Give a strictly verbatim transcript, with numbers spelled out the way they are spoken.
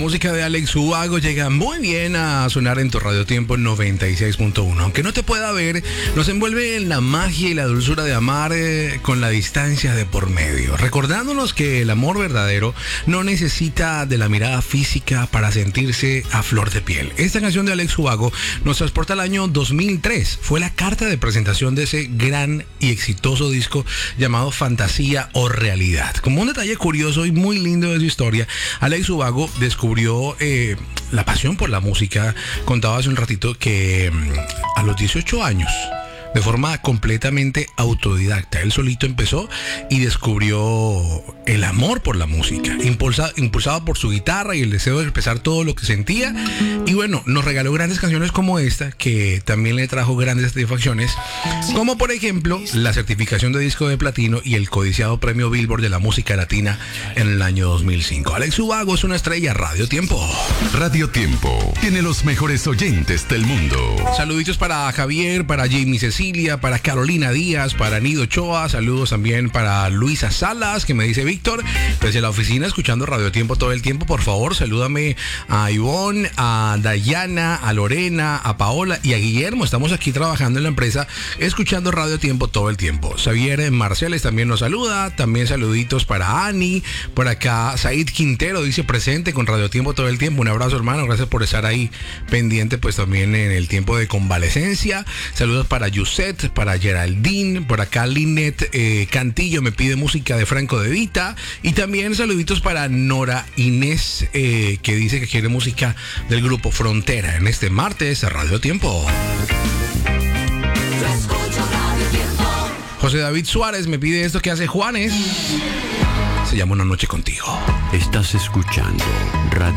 música de Alex Ubago llega muy bien a sonar en tu Radio Tiempo noventa y seis punto uno. Aunque no te pueda ver, nos envuelve en la magia y la dulzura de amar eh, con la distancia de por medio, recordándonos que el amor verdadero no necesita de la mirada física para sentirse a flor de piel. Esta canción de Alex Ubago nos transporta al año dos mil tres. Fue la carta de presentación de ese gran y exitoso disco llamado Fantasía o Realidad. Como un detalle curioso y muy lindo de su historia, Alex Ubago descubrió eh, la pasión por la música. Contaba hace un ratito que mm, a los dieciocho años, de forma completamente autodidacta, él solito empezó y descubrió el amor por la música, impulsa, impulsado por su guitarra y el deseo de expresar todo lo que sentía. Y bueno, nos regaló grandes canciones como esta, que también le trajo grandes satisfacciones, como por ejemplo la certificación de disco de platino y el codiciado premio Billboard de la música latina en el año dos mil cinco. Alex Ubago es una estrella. Radio Tiempo. Radio Tiempo tiene los mejores oyentes del mundo. Saluditos para Javier, para Jamie Cecilia, para Carolina Díaz, para Nido Ochoa. Saludos también para Luisa Salas, que me dice: Víctor, desde la oficina escuchando Radio Tiempo todo el tiempo, por favor salúdame a Ivonne, a Dayana, a Lorena, a Paola y a Guillermo. Estamos aquí trabajando en la empresa escuchando Radio Tiempo todo el tiempo. Xavier Marceles también nos saluda. También saluditos para Ani. Por acá Said Quintero dice: presente con Radio Tiempo todo el tiempo. Un abrazo, hermano, gracias por estar ahí pendiente, pues también en el tiempo de convalecencia. Saludos para Yusef, para Geraldine, por acá Linet eh, Cantillo me pide música de Franco De Vita, y también saluditos para Nora Inés, eh, que dice que quiere música del grupo Frontera en este martes a Radio Tiempo. José David Suárez me pide esto que hace Juanes, se llama Una Noche Contigo. Estás escuchando Radio